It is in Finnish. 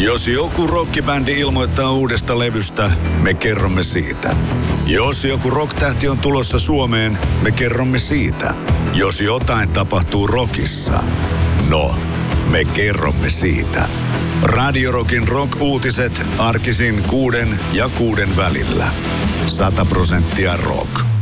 Jos joku rockibändi ilmoittaa uudesta levystä, me kerromme siitä. Jos joku rocktähti on tulossa Suomeen, me kerromme siitä. Jos jotain tapahtuu rockissa, no, me kerromme siitä. Radio Rockin rock-uutiset arkisin 6 ja 6 välillä. 100% rock.